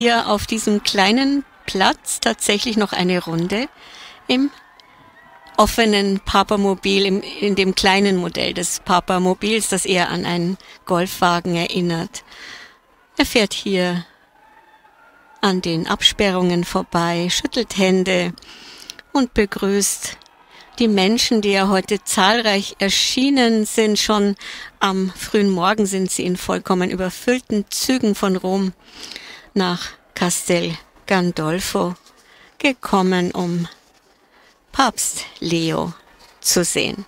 hier auf diesem kleinen Platz tatsächlich noch eine Runde im offenen Papamobil, in dem kleinen Modell des Papamobils, das eher an einen Golfwagen erinnert. Er fährt hier an den Absperrungen vorbei, schüttelt Hände und begrüßt die Menschen, die ja heute zahlreich erschienen sind. Schon am frühen Morgen sind sie in vollkommen überfüllten Zügen von Rom nach Castel Gandolfo gekommen, um Papst Leo zu sehen.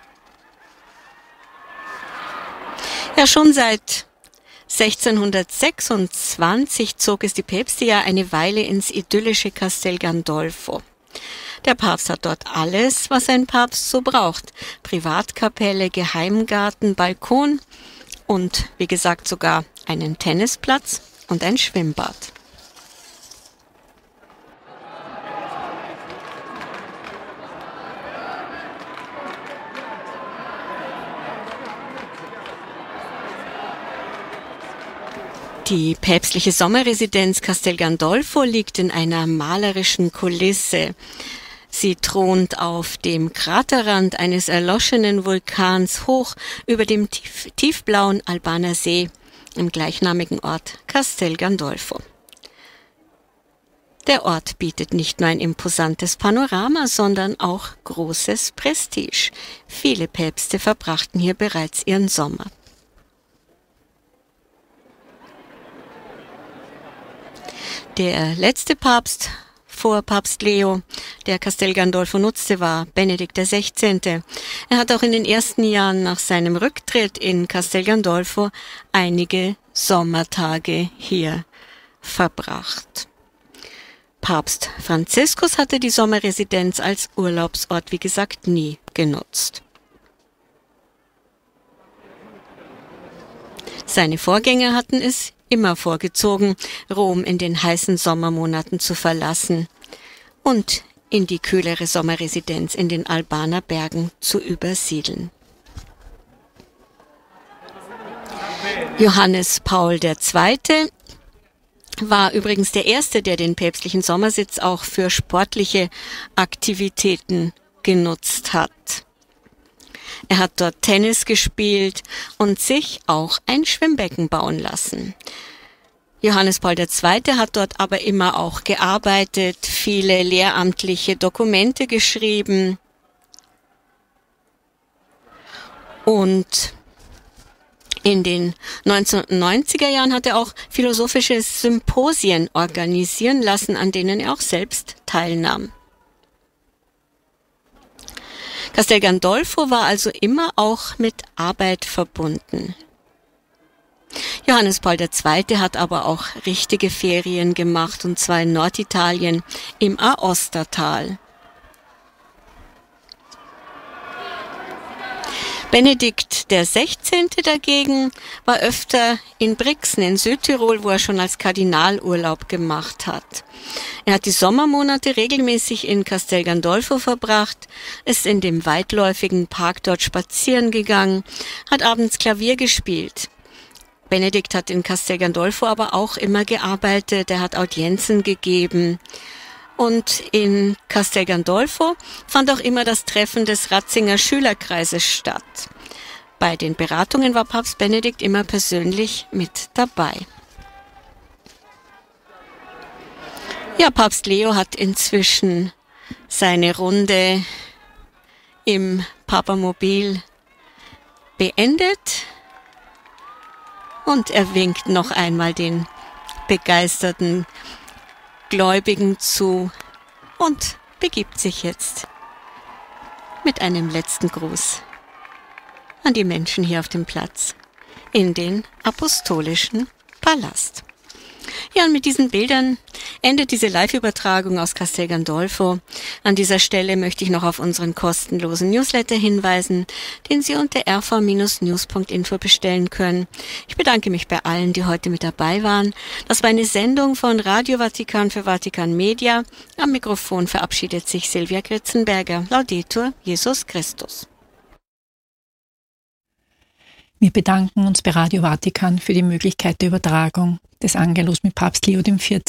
Ja, schon seit 1626 zog es die Päpste ja eine Weile ins idyllische Castel Gandolfo. Der Papst hat dort alles, was ein Papst so braucht. Privatkapelle, Geheimgarten, Balkon und, wie gesagt, sogar einen Tennisplatz und ein Schwimmbad. Die päpstliche Sommerresidenz Castel Gandolfo liegt in einer malerischen Kulisse. Sie thront auf dem Kraterrand eines erloschenen Vulkans hoch über dem tiefblauen Albaner See im gleichnamigen Ort Castel Gandolfo. Der Ort bietet nicht nur ein imposantes Panorama, sondern auch großes Prestige. Viele Päpste verbrachten hier bereits ihren Sommer. Der letzte Papst vor Papst Leo, der Castel Gandolfo nutzte, war Benedikt XVI. Er hat auch in den ersten Jahren nach seinem Rücktritt in Castel Gandolfo einige Sommertage hier verbracht. Papst Franziskus hatte die Sommerresidenz als Urlaubsort, wie gesagt, nie genutzt. Seine Vorgänger hatten es immer vorgezogen, Rom in den heißen Sommermonaten zu verlassen und in die kühlere Sommerresidenz in den Albaner Bergen zu übersiedeln. Johannes Paul II. War übrigens der Erste, der den päpstlichen Sommersitz auch für sportliche Aktivitäten genutzt hat. Er hat dort Tennis gespielt und sich auch ein Schwimmbecken bauen lassen. Johannes Paul II. Hat dort aber immer auch gearbeitet, viele lehramtliche Dokumente geschrieben und in den 1990er Jahren hat er auch philosophische Symposien organisieren lassen, an denen er auch selbst teilnahm. Castel Gandolfo war also immer auch mit Arbeit verbunden. Johannes Paul II. Hat aber auch richtige Ferien gemacht, und zwar in Norditalien im Aostatal. Benedikt XVI. Dagegen war öfter in Brixen in Südtirol, wo er schon als Kardinal Urlaub gemacht hat. Er hat die Sommermonate regelmäßig in Castel Gandolfo verbracht, ist in dem weitläufigen Park dort spazieren gegangen, hat abends Klavier gespielt. Benedikt hat in Castel Gandolfo aber auch immer gearbeitet, er hat Audienzen gegeben. Und in Castel Gandolfo fand auch immer das Treffen des Ratzinger Schülerkreises statt. Bei den Beratungen war Papst Benedikt immer persönlich mit dabei. Ja, Papst Leo hat inzwischen seine Runde im Papamobil beendet und er winkt noch einmal den begeisterten Gläubigen zu und begibt sich jetzt mit einem letzten Gruß an die Menschen hier auf dem Platz in den Apostolischen Palast. Ja, und mit diesen Bildern endet diese Live-Übertragung aus Castel Gandolfo. An dieser Stelle möchte ich noch auf unseren kostenlosen Newsletter hinweisen, den Sie unter rv-news.info bestellen können. Ich bedanke mich bei allen, die heute mit dabei waren. Das war eine Sendung von Radio Vatikan für Vatikan Media. Am Mikrofon verabschiedet sich Silvia Kritzenberger. Laudetur Jesus Christus. Wir bedanken uns bei Radio Vatikan für die Möglichkeit der Übertragung des Angelus mit Papst Leo XIV.